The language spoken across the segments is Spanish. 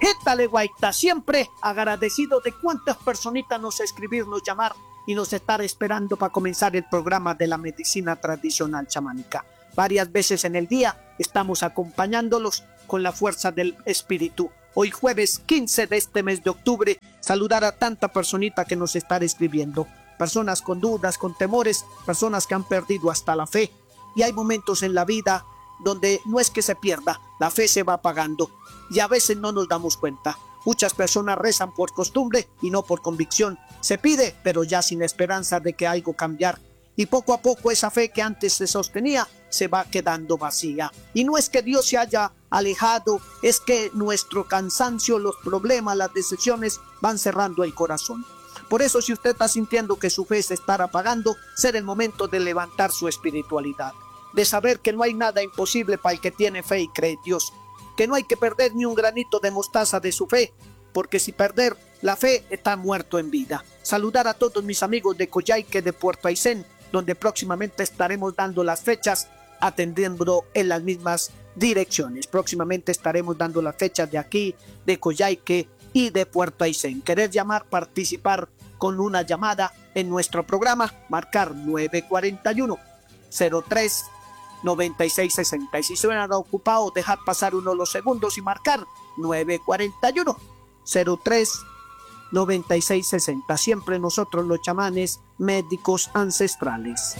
Gétale guaita, siempre agradecido de cuántas personitas nos escribirnos, llamar y nos estar esperando para comenzar el programa de la medicina tradicional chamánica. Varias veces en el día estamos acompañándolos con la fuerza del espíritu. Hoy jueves 15 de este mes de octubre, saludar a tanta personita que nos está escribiendo. Personas con dudas, con temores, personas que han perdido hasta la fe. Y hay momentos en la vida donde no es que se pierda, la fe se va apagando. Y a veces no nos damos cuenta. Muchas personas rezan por costumbre y no por convicción. Se pide, pero ya sin esperanza de que algo cambiar. Y poco a poco esa fe que antes se sostenía se va quedando vacía. Y no es que Dios se haya alejado, es que nuestro cansancio, los problemas, las decisiones van cerrando el corazón. Por eso, si usted está sintiendo que su fe se está apagando, será el momento de levantar su espiritualidad, de saber que no hay nada imposible para el que tiene fe y cree en Dios, que no hay que perder ni un granito de mostaza de su fe, porque si perder la fe está muerto en vida. Saludar a todos mis amigos de Coyhaique, de Puerto Aysén, donde próximamente estaremos dando las fechas, atendiendo en las mismas direcciones. Próximamente estaremos dando las fechas de aquí, de Coyhaique y de Puerto Aysén. Querer llamar, participar con una llamada en nuestro programa, marcar 941 03 9660. Y si suenan ocupado, dejar pasar uno los segundos y marcar 941 03 9660. Siempre nosotros los chamanes médicos ancestrales.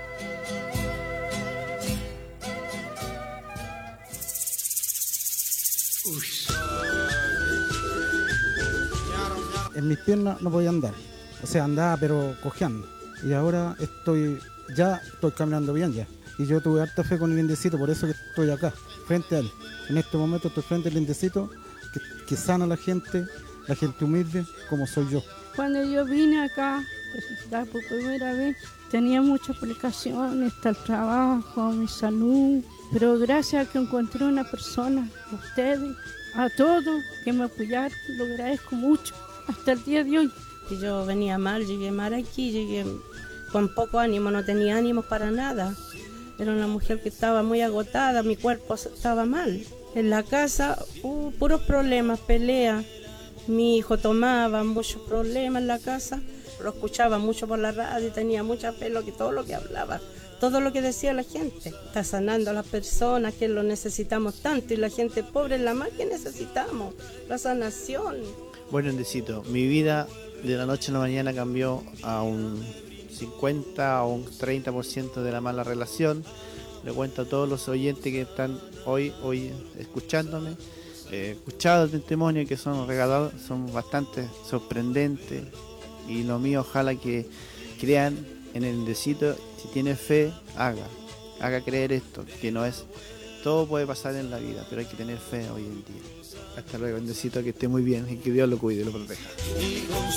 En mis piernas no podía andar, o sea, andaba pero cojeando. Y ahora estoy caminando bien ya. Y yo tuve harta fe con el indecito, por eso que estoy acá, frente a él. En este momento estoy frente al indecito, que sana a la gente humilde como soy yo. Cuando yo vine acá, por primera vez, tenía muchas complicaciones, está el trabajo, mi salud, pero gracias a que encontré una persona, a ustedes, a todos que me apoyaron, lo agradezco mucho, hasta el día de hoy. Si yo venía mal, llegué mal aquí, llegué con poco ánimo, no tenía ánimos para nada. Era una mujer que estaba muy agotada, mi cuerpo estaba mal. En la casa hubo puros problemas, peleas. Mi hijo tomaba muchos problemas en la casa, lo escuchaba mucho por la radio, tenía mucha fe en todo lo que hablaba, todo lo que decía la gente. Está sanando a las personas que lo necesitamos tanto y la gente pobre es la más que necesitamos, la sanación. Bueno, Indecito, mi vida de la noche a la mañana cambió a un 50 o un 30% de la mala relación. Le cuento a todos los oyentes que están hoy escuchándome. He escuchado testimonios que son regalados, son bastante sorprendentes, y lo mío, ojalá que crean en el Indecito. Si tiene fe, haga creer esto, que no es, todo puede pasar en la vida, pero hay que tener fe hoy en día. Hasta luego, Indecito, que esté muy bien y que Dios lo cuide y lo proteja.